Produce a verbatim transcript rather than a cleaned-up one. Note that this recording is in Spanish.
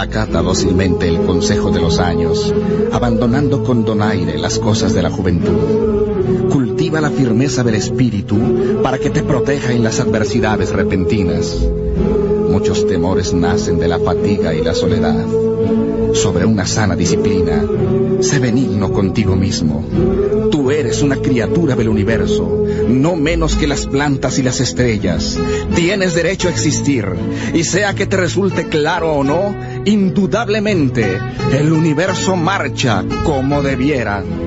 Acata dócilmente el consejo de los años, abandonando con donaire las cosas de la juventud. Cultiva la firmeza del espíritu para que te proteja en las adversidades repentinas. Muchos temores nacen de la fatiga y la soledad. Sobre una sana disciplina, sé benigno contigo mismo. Tú eres una criatura del universo, no menos que las plantas y las estrellas. Tienes derecho a existir, y sea que te resulte claro o no, indudablemente el universo marcha como debiera.